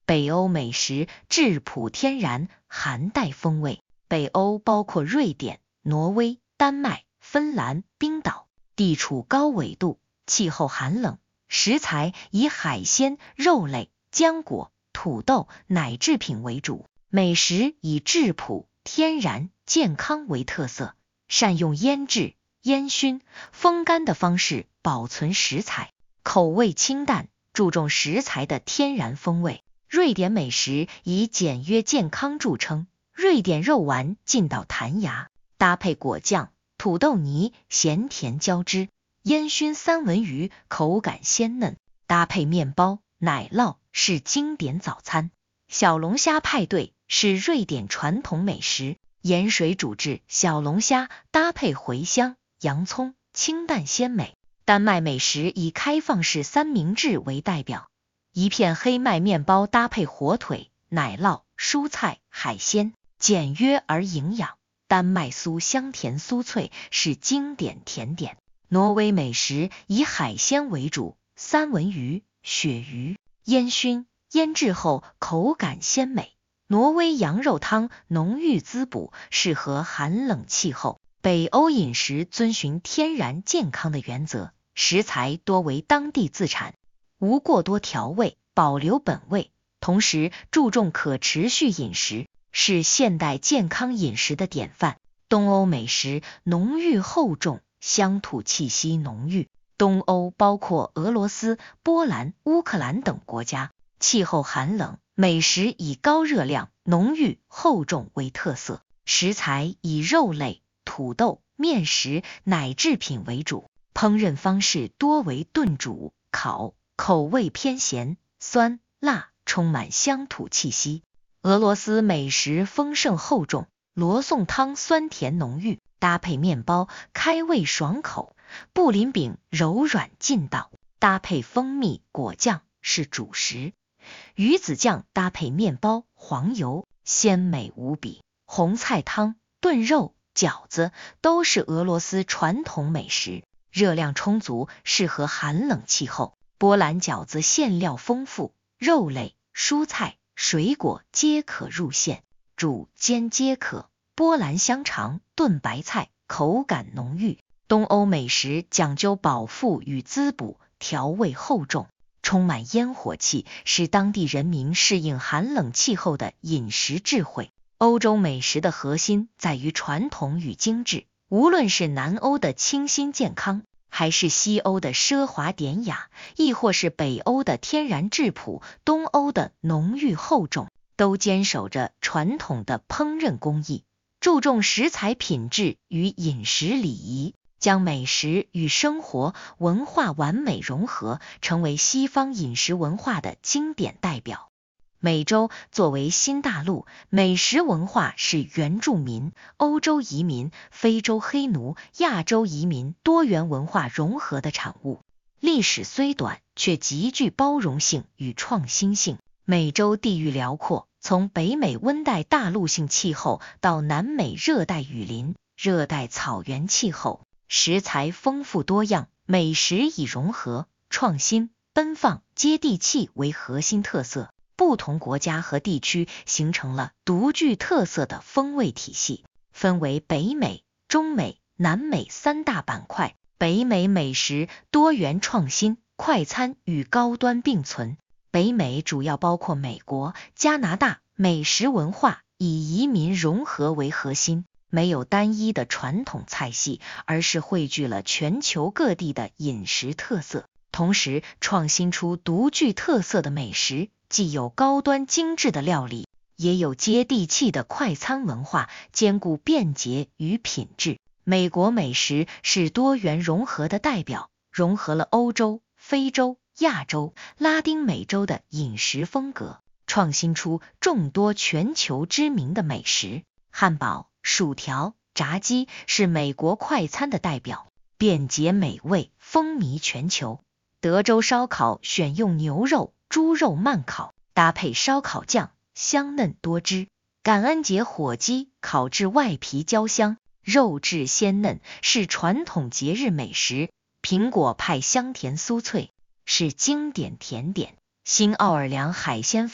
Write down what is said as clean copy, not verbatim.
北欧美食质朴天然，寒带风味。北欧包括瑞典、挪威、丹麦、芬兰、冰岛，地处高纬度，气候寒冷，食材以海鲜、肉类、浆果、土豆、奶制品为主。美食以质朴、天然、健康为特色，善用腌制、烟熏、风干的方式保存食材，口味清淡，注重食材的天然风味。瑞典美食以简约健康著称，瑞典肉丸劲道弹牙，搭配果酱、土豆泥，咸甜交织；烟熏三文鱼口感鲜嫩，搭配面包、奶酪是经典早餐。小龙虾派对是瑞典传统美食，盐水煮制小龙虾搭配茴香、洋葱，清淡鲜美。丹麦美食以开放式三明治为代表，一片黑麦面包搭配火腿、奶酪、蔬菜、海鲜，简约而营养。丹麦酥香甜酥脆是经典甜点。挪威美食以海鲜为主，三文鱼、鳕鱼，烟熏、腌制后口感鲜美。挪威羊肉汤浓郁滋补，适合寒冷气候。北欧饮食遵循天然健康的原则，食材多为当地自产，无过多调味，保留本味，同时注重可持续饮食，是现代健康饮食的典范。东欧美食浓郁厚重，乡土气息浓郁。东欧包括俄罗斯、波兰、乌克兰等国家，气候寒冷，美食以高热量、浓郁、厚重为特色，食材以肉类、土豆、面食、奶制品为主，烹饪方式多为炖煮、烤，口味偏咸、酸、辣，充满乡土气息。俄罗斯美食丰盛厚重，罗宋汤酸甜浓郁，搭配面包开胃爽口，布林饼柔软劲道，搭配蜂蜜果酱是主食，鱼子酱搭配面包黄油，鲜美无比。红菜汤、炖肉、饺子都是俄罗斯传统美食，热量充足，适合寒冷气候。波兰饺子馅料丰富，肉类、蔬菜、水果皆可入馅，煮煎皆可。波兰香肠、炖白菜口感浓郁。东欧美食讲究饱腹与滋补，调味厚重，充满烟火气，是当地人民适应寒冷气候的饮食智慧。欧洲美食的核心在于传统与精致，无论是南欧的清新健康，还是西欧的奢华典雅，亦或是北欧的天然质朴，东欧的浓郁厚重，都坚守着传统的烹饪工艺，注重食材品质与饮食礼仪，将美食与生活文化完美融合，成为西方饮食文化的经典代表。美洲作为新大陆，美食文化是原住民、欧洲移民、非洲黑奴、亚洲移民多元文化融合的产物。历史虽短，却极具包容性与创新性。美洲地域辽阔，从北美温带大陆性气候到南美热带雨林、热带草原气候，食材丰富多样，美食以融合、创新、奔放、接地气为核心特色。不同国家和地区形成了独具特色的风味体系，分为北美、中美、南美三大板块。北美美食多元创新，快餐与高端并存。北美主要包括美国、加拿大，美食文化以移民融合为核心，没有单一的传统菜系，而是汇聚了全球各地的饮食特色，同时创新出独具特色的美食，既有高端精致的料理，也有接地气的快餐文化，兼顾便捷与品质。美国美食是多元融合的代表，融合了欧洲、非洲、亚洲、拉丁美洲的饮食风格，创新出众多全球知名的美食。汉堡、薯条、炸鸡是美国快餐的代表，便捷美味，风靡全球。德州烧烤选用牛肉、猪肉慢烤，搭配烧烤酱，香嫩多汁。感恩节火鸡烤至外皮焦香，肉质鲜嫩，是传统节日美食。苹果派香甜酥脆，是经典甜点。新奥尔良海鲜